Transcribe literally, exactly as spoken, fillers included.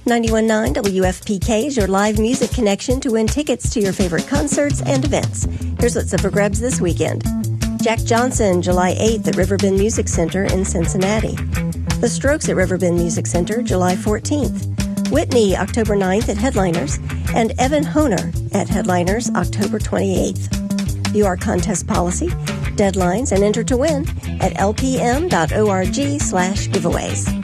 ninety-one point nine W F P K is your live music connection to win tickets to your favorite concerts and events. Here's what's up for grabs this weekend. Jack Johnson, July eighth at Riverbend Music Center in Cincinnati. The Strokes at Riverbend Music Center, July fourteenth. Whitney, October ninth at Headliners. And Evan Honer at Headliners, October twenty-eighth. View our contest policy, deadlines, and enter to win at lpm.org slash giveaways.